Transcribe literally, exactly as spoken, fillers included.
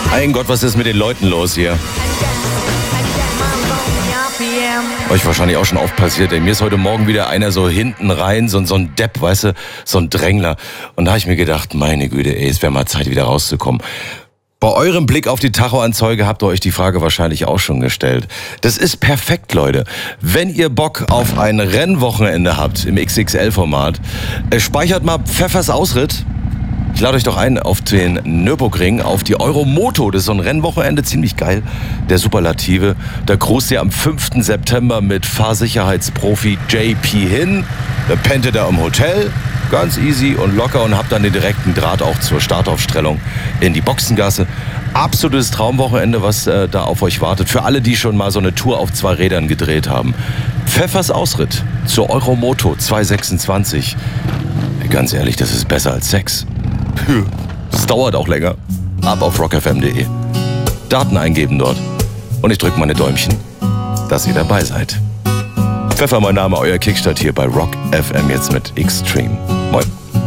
Mein Gott, was ist mit den Leuten los hier? Euch wahrscheinlich auch schon oft passiert, ey. Mir ist heute Morgen wieder einer so hinten rein, so, so ein Depp, weißt du, so ein Drängler. Und da habe ich mir gedacht, meine Güte, ey, es wäre mal Zeit, wieder rauszukommen. Bei eurem Blick auf die Tachoanzeige habt ihr euch die Frage wahrscheinlich auch schon gestellt. Das ist perfekt, Leute. Wenn ihr Bock auf ein Rennwochenende habt im X X L-Format, speichert mal Pfeffers Ausritt. Ich lade euch doch ein auf den Nürburgring, auf die Euromoto. Das ist so ein Rennwochenende, ziemlich geil. Der Superlative. Da cruist ihr am fünften September mit Fahrsicherheitsprofi J P hin. Da pennt ihr da im Hotel. Ganz easy und locker und habt dann den direkten Draht auch zur Startaufstellung in die Boxengasse. Absolutes Traumwochenende, was äh, da auf euch wartet. Für alle, die schon mal so eine Tour auf zwei Rädern gedreht haben. Pfeffers Ausritt zur Euromoto zweihundertsechsundzwanzig. Ganz ehrlich, das ist besser als Sex. Das dauert auch länger. Ab auf rock f m punkt d e. Daten eingeben dort. Und ich drücke meine Däumchen, dass ihr dabei seid. Pfeffer, mein Name, euer Kickstart hier bei Rock F M jetzt mit Extreme. Moin.